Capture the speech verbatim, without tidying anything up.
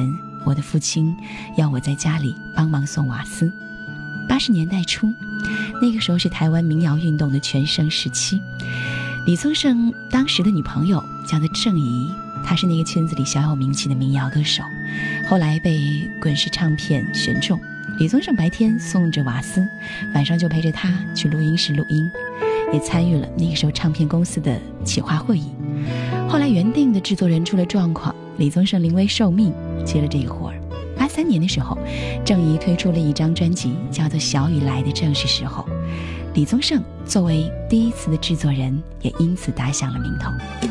前，我的父亲要我在家里帮忙送瓦斯。八十年代初，那个时候是台湾民谣运动的全盛时期。李宗盛当时的女朋友叫做郑怡，她是那个圈子里小有名气的民谣歌手，后来被滚石唱片选中。李宗盛白天送着瓦斯，晚上就陪着她去录音室录音，也参与了那个时候唱片公司的企划会议。后来原定的制作人出了状况，李宗盛临危受命接了这个活儿。八三年的时候，郑怡推出了一张专辑叫做《小雨来的正是时候》，李宗盛作为第一次的制作人也因此打响了名头。